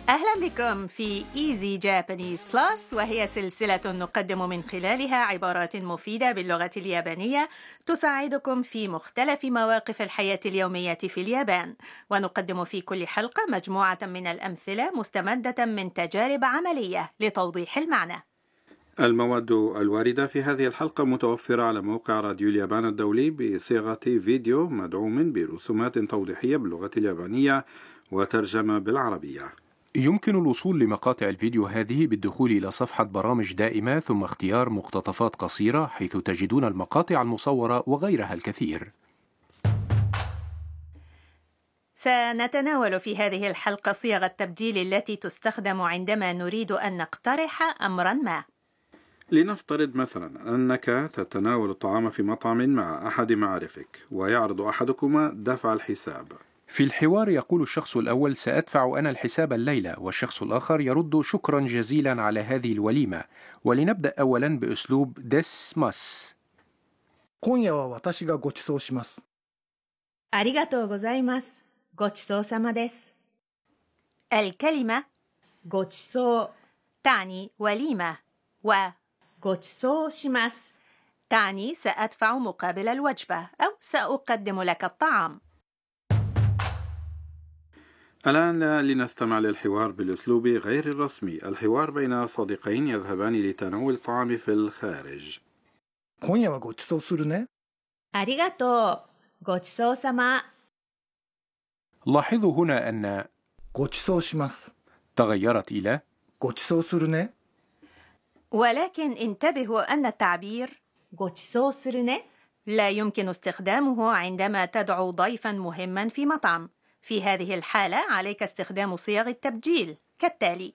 أهلا بكم في Easy Japanese Plus، وهي سلسلة نقدم من خلالها عبارات مفيدة باللغة اليابانية تساعدكم في مختلف مواقف الحياة اليومية في اليابان. ونقدم في كل حلقة مجموعة من الأمثلة مستمدة من تجارب عملية لتوضيح المعنى. المواد الواردة في هذه الحلقة متوفرة على موقع راديو اليابان الدولي بصيغة فيديو مدعوم برسومات توضيحية باللغة اليابانية وترجمة بالعربية. يمكن الوصول لمقاطع الفيديو هذه بالدخول إلى صفحة برامج دائمة ثم اختيار مقتطفات قصيرة، حيث تجدون المقاطع المصورة وغيرها الكثير. سنتناول في هذه الحلقة صيغ التبجيل التي تستخدم عندما نريد أن نقترح أمراً ما. لنفترض مثلا أنك تتناول الطعام في مطعم مع أحد معارفك ويعرض أحدكما دفع الحساب. في الحوار يقول الشخص الأول: سأدفع أنا الحساب الليلة، والشخص الآخر يرد: شكرا جزيلا على هذه الوليمة. ولنبدأ أولا بأسلوب ديسماس. 今夜は私がご馳走します。 ありがとうございます。ごちそうさまです。الكلمة ごちそう تعني وليمة، و ごちそうします تعني سأدفع مقابل الوجبة أو سأقدم لك الطعام. الآن لنستمع للحوار بالأسلوب غير الرسمي، الحوار بين صديقين يذهبان لتناول الطعام في الخارج. 今夜はご馳走するね。 ありがとう。ごちそうさま。 لاحظوا هنا أن ご馳走します。 تغيرت إلى ご馳走するね。 ولكن انتبهوا أن التعبير ごちそうするね لا يمكن استخدامه عندما تدعو ضيفا مهما في مطعم. في هذه الحالة عليك استخدام صيغ التبجيل كالتالي: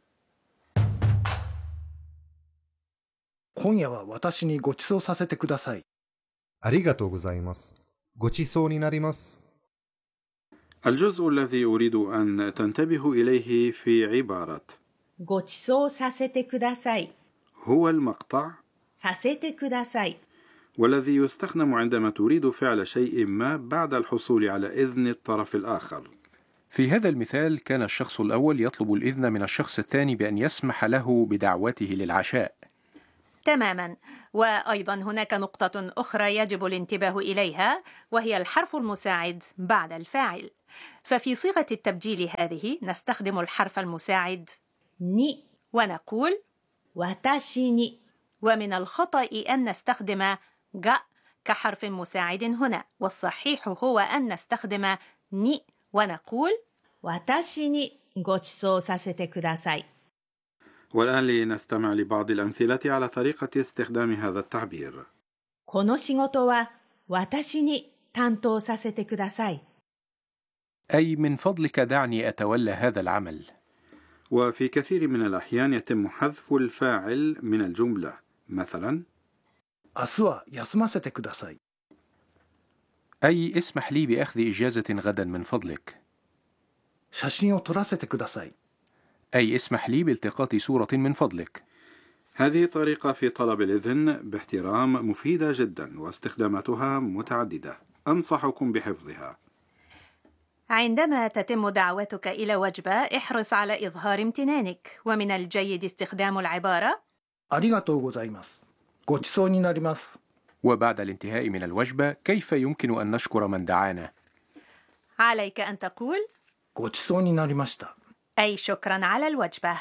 今夜は私にご馳走させてください。 ありがとうございます。ごちそうになります。 الجزء الذي أريد أن تنتبهوا إليه في عبارة ごちそうさせてください هو المقطع させてください والذي يستخدم عندما تريد فعل شيء ما بعد الحصول على إذن الطرف الآخر. في هذا المثال كان الشخص الأول يطلب الإذن من الشخص الثاني بأن يسمح له بدعوته للعشاء. تماما. وأيضا هناك نقطة أخرى يجب الانتباه إليها، وهي الحرف المساعد بعد الفاعل. ففي صيغة التبجيل هذه نستخدم الحرف المساعد ني ونقول 私に. ومن الخطأ أن نستخدم غا كحرف مساعد هنا، والصحيح هو أن نستخدم ني ونقول 私にごちそうさせてください. والآن لنستمع لبعض الأمثلة على طريقة استخدام هذا التعبير. この仕事は私に担当させてください. أي من فضلك دعني أتولى هذا العمل. وفي كثير من الأحيان يتم حذف الفاعل من الجملة، مثلا 明日は休ませてください。 أي اسمح لي بأخذ إجازة غدا من فضلك. 写真を撮らせてください。 أي اسمح لي بالتقاط صورة من فضلك. هذه طريقة في طلب الإذن باحترام مفيدة جدا، واستخداماتها متعددة، أنصحكم بحفظها. عندما تتم دعوتك إلى وجبة احرص على إظهار امتنانك، ومن الجيد استخدام العبارة ありがとうございます。ご馳走になります。 وبعد الانتهاء من الوجبة كيف يمكن أن نشكر من دعانا؟ عليك أن تقول ご馳走になりました。 أي شكرا على الوجبة.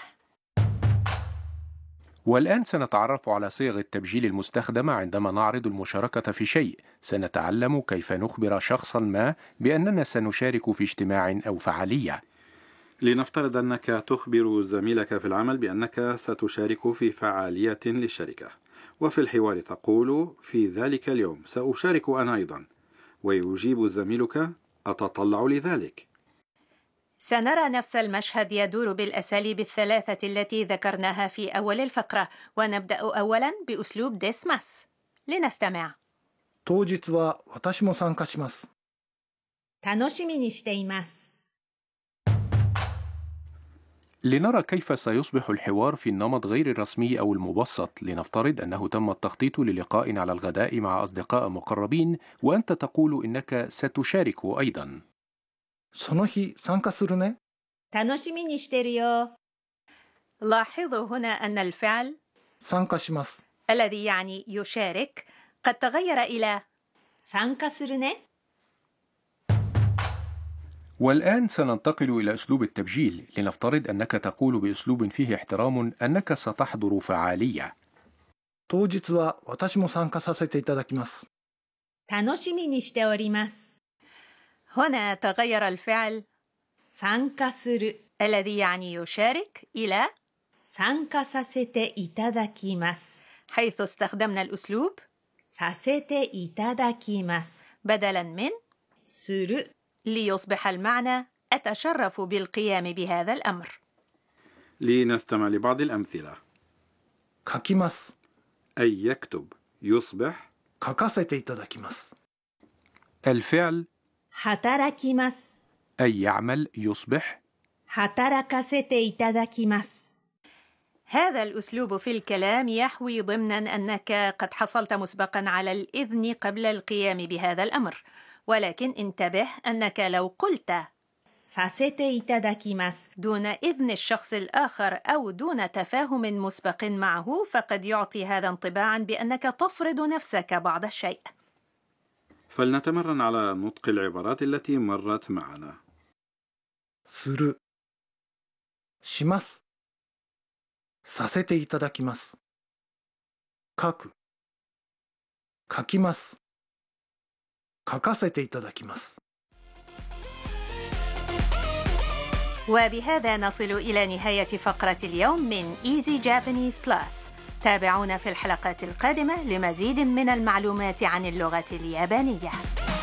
والآن سنتعرف على صيغ التبجيل المستخدمة عندما نعرض المشاركة في شيء. سنتعلم كيف نخبر شخصا ما بأننا سنشارك في اجتماع أو فعالية. لنفترض أنك تخبر زميلك في العمل بأنك ستشارك في فعالية للشركة، وفي الحوار تقول في ذلك اليوم سأشارك أنا أيضا، ويجيب زميلك أتطلع لذلك. سنرى نفس المشهد يدور بالأساليب الثلاثة التي ذكرناها في أول الفقرة، ونبدأ أولا بأسلوب ديسماس. لنستمع. 当日は私も参加します。 楽しみにしています。 لنرى كيف سيصبح الحوار في النمط غير الرسمي أو المبسط. لنفترض أنه تم التخطيط للقاء على الغداء مع أصدقاء مقربين، وأنت تقول إنك ستشارك أيضا. その日参加するね。 楽しみにしてるよ。 لاحظوا هنا أن الفعل 参加します الذي يعني يشارك قد تغير إلى 参加するね والآن سننتقل إلى أسلوب التبجيل. لنفترض أنك تقول بأسلوب فيه احترام أنك ستحضر فعالية. 当日は私も参加させていただきます楽しみにしております هنا تغير الفعل 参加する الذي يعني يشارك إلى 参加させていただきます حيث استخدمنا الأسلوب させていただきます بدلاً من する ليصبح المعنى أتشرف بالقيام بهذا الأمر. لنستمع لبعض الأمثلة. 書きます أي يكتب يصبح 書かせていただきます الفعل 働きます أي يعمل يصبح 働かせていただきます هذا الأسلوب في الكلام يحوي ضمناً أنك قد حصلت مسبقاً على الإذن قبل القيام بهذا الأمر، ولكن انتبه أنك لو قلت させていただきます دون إذن الشخص الآخر أو دون تفاهم مسبق معه فقد يعطي هذا انطباعاً بأنك تفرض نفسك بعض الشيء. فلنتمرن على نطق العبارات التي مرت معنا. するしますさせていただきます書く書きます書かせていただきます وبهذا نصل إلى نهاية فقرة اليوم من Easy Japanese Plus. تابعونا في الحلقات القادمة لمزيد من المعلومات عن اللغة اليابانية.